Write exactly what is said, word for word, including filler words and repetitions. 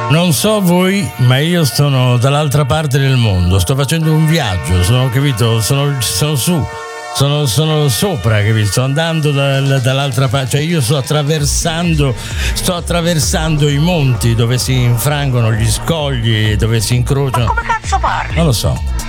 Non so voi, ma io sono dall'altra parte del mondo, sto facendo un viaggio, sono capito, sono, sono su, sono, sono sopra, capito? Sto andando dal, dall'altra parte, cioè io sto attraversando, sto attraversando i monti dove si infrangono gli scogli, dove si incrociano. Ma come cazzo parli? Non lo so.